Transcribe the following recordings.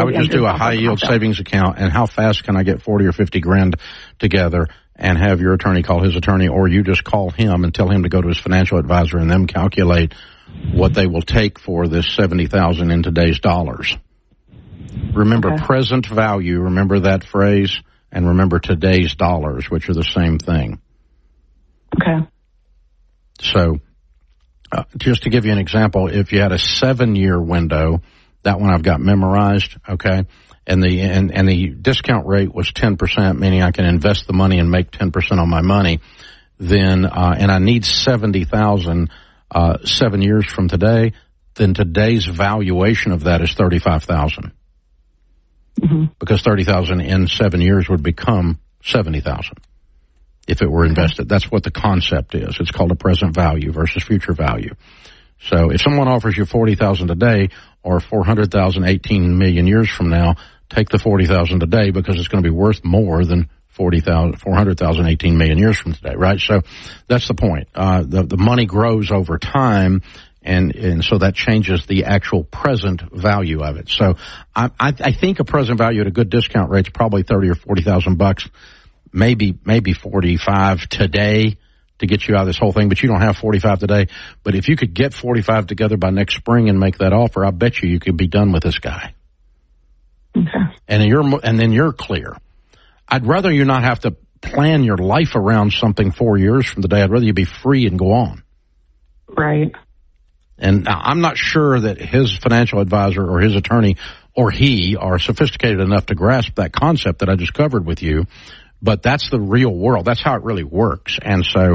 I would just do a high yield savings account. And how fast can I get 40 or 50 grand together and have your attorney call his attorney, or you just call him and tell him to go to his financial advisor and them calculate what they will take for this $70,000 in today's dollars. Remember present value. Remember that phrase, and remember today's dollars, which are the same thing. Okay. So, just to give you an example, if you had a 7-year window, that one I've got memorized, okay, and the discount rate was 10%, meaning I can invest the money and make 10% on my money, then, and I need $70,000, 7 years from today, then today's valuation of that is $35,000. Mm-hmm. Because $30,000 in 7 years would become $70,000 if it were invested. That's what the concept is. It's called a present value versus future value. So if someone offers you $40,000 today or $400,000 18 million years from now, take the $40,000 today because it's going to be worth more than $400,000 18 million years from today, right? So that's the point. The money grows over time. And so that changes the actual present value of it. So I think a present value at a good discount rate is probably $30,000 or $40,000, maybe 45 today to get you out of this whole thing. But you don't have 45 today. But if you could get 45 together by next spring and make that offer, I bet you could be done with this guy. Okay. And then you're clear. I'd rather you not have to plan your life around something 4 years from today. I'd rather you be free and go on. Right. And I'm not sure that his financial advisor or his attorney or he are sophisticated enough to grasp that concept that I just covered with you, but that's the real world. That's how it really works. And so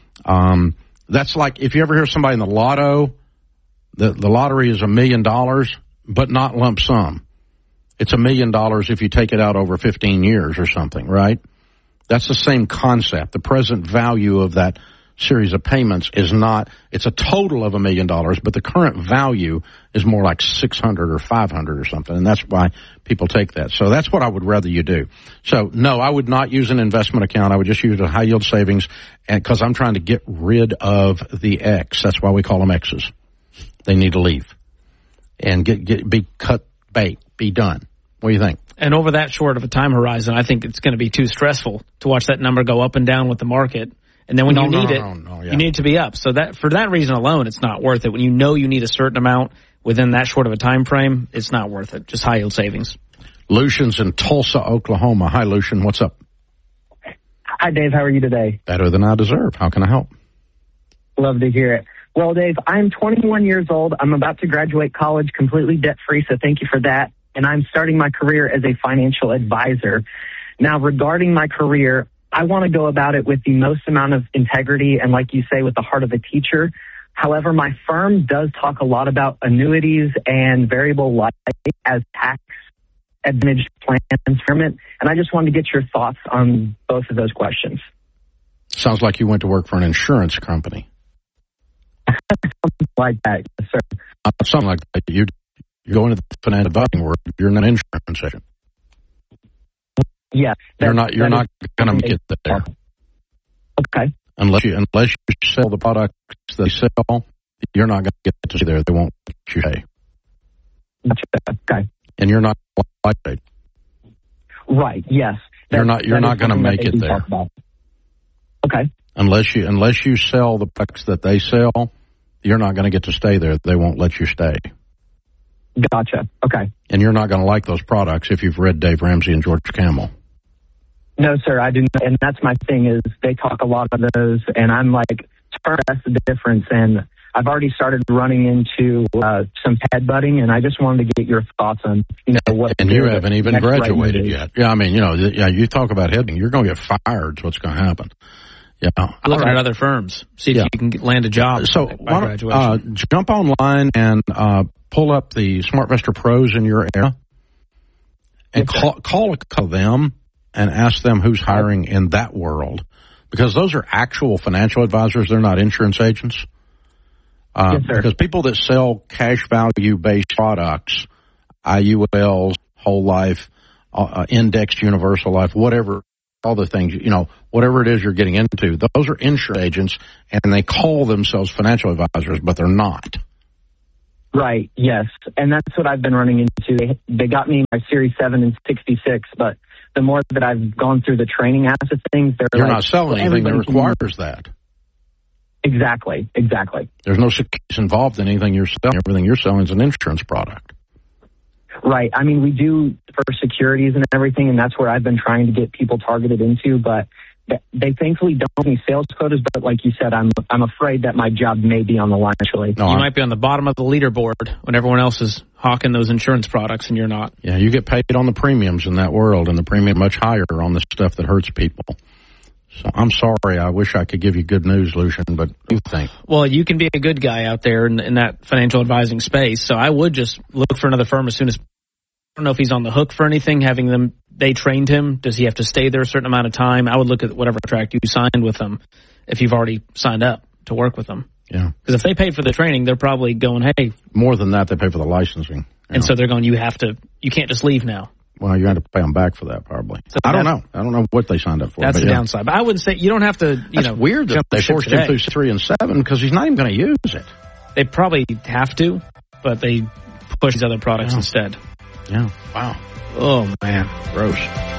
that's like if you ever hear somebody in the lotto, the lottery is $1 million, but not lump sum. It's $1 million if you take it out over 15 years or something, right? That's the same concept. The present value of that series of payments is not, it's a total of $1 million, but the current value is more like 600 or 500 or something, and that's why people take that. So that's what I would rather you do. So no, I would not use an investment account. I would just use a high yield savings, and because I'm trying to get rid of the X. That's why we call them X's. They need to leave and be cut bait, be done. What do you think? And over that short of a time horizon, I think it's going to be too stressful to watch that number go up and down with the market. And then when you need it, you need it to be up. So that for that reason alone, it's not worth it. When you know you need a certain amount within that short of a time frame, it's not worth it. Just high yield savings. Lucian's in Tulsa, Oklahoma. Hi, Lucian. What's up? Hi, Dave. How are you today? Better than I deserve. How can I help? Love to hear it. Well, Dave, I'm 21 years old. I'm about to graduate college completely debt-free, so thank you for that. And I'm starting my career as a financial advisor. Now, regarding my career, I want to go about it with the most amount of integrity and, like you say, with the heart of a teacher. However, my firm does talk a lot about annuities and variable life as tax advantage plans, and I just wanted to get your thoughts on both of those questions. Sounds like you went to work for an insurance company. Something like that, yes, sir. Something like that. You're going to the financial advising world. You're not an insurance agent. Yeah, you're not going to make it there. Okay. Unless you sell the products they sell, you're not going to get to see there. They won't let you pay. Okay. And you're not like it. Right. Yes. You're not going to make it there. Okay. Unless you sell the products that they sell, you're not going to get to stay there. They won't let you stay. Gotcha. Okay. And you're not going to like those products if you've read Dave Ramsey and George Kamel. No, sir, I do not. And that's my thing is they talk a lot of those, and I'm like, that's the difference. And I've already started running into some headbutting, and I just wanted to get your thoughts on, what. And you haven't even graduated yet. Yeah, I mean, you talk about headbutting, you're going to get fired is what's going to happen. Yeah. Looking at other firms, see if you can land a job. So by graduation. Jump online and pull up the SmartVestor Pros in your area and call them and ask them who's hiring in that world, because those are actual financial advisors. They're not insurance agents. Yes, sir. Because people that sell cash value-based products, IULs, whole life, indexed universal life, whatever, all the things, whatever it is you're getting into, those are insurance agents, and they call themselves financial advisors, but they're not. Right, yes. And that's what I've been running into. They got me my Series 7 and 66, but the more that I've gone through the training aspect of things, You're not selling anything that requires that. Exactly. There's no securities involved in anything you're selling. Everything you're selling is an insurance product. Right. I mean, we do for securities and everything, and that's where I've been trying to get people targeted into, but they thankfully don't have any sales quotas, but like you said, I'm afraid that my job may be on the line, actually. No, you might be on the bottom of the leaderboard when everyone else is hawking those insurance products and you're not. Yeah, you get paid on the premiums in that world, and the premium much higher on the stuff that hurts people. So I'm sorry. I wish I could give you good news, Lucian, but what do you think? Well, you can be a good guy out there in that financial advising space, so I would just look for another firm as soon as. I don't know if he's on the hook for anything, they trained him. Does he have to stay there a certain amount of time? I would look at whatever contract you signed with them if you've already signed up to work with them. Yeah. Because if they paid for the training, they're probably going, hey. More than that, they pay for the licensing. And so they're going, you can't just leave now. Well, you have to pay them back for that probably. So I don't know. I don't know what they signed up for. That's the downside. But I wouldn't say, you don't have to, That's weird that they forced him through 3 and 7 because he's not even going to use it. They probably have to, but they push these other products instead. Yeah. Wow. Oh, man. Gross.